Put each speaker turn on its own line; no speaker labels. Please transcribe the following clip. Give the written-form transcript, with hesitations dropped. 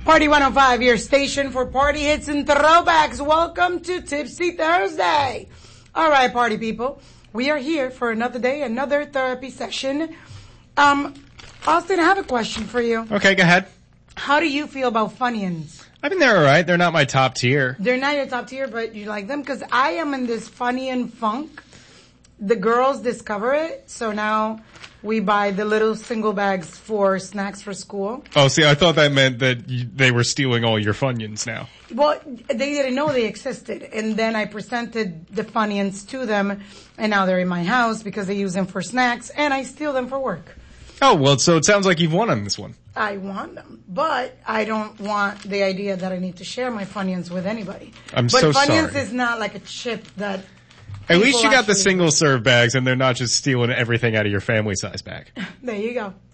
Party 105, your station for party hits and throwbacks. Welcome to Tipsy Thursday. All right, party people. We are here for another day, another therapy session. Austin, I have a question for you.
Okay, go ahead.
How do you feel about Funyuns?
I mean, they're alright. They're not my top tier.
They're not your top tier, but you like them? Because I am in this Funyun funk. The girls discover it, so now we buy the little single bags for snacks for school.
Oh, see, I thought that meant that they were stealing all your Funyuns now.
Well, they didn't know they existed, and then I presented the Funyuns to them, and now they're in my house because they use them for snacks, and I steal them for work.
Oh, well, so it sounds like you've won on this one.
I want them, but I don't want the idea that I need to share my Funyuns with anybody.
I'm so sorry.
But Funyuns is not like a chip that...
At least you got the single serve bags and they're not just stealing everything out of your family size bag.
There you go.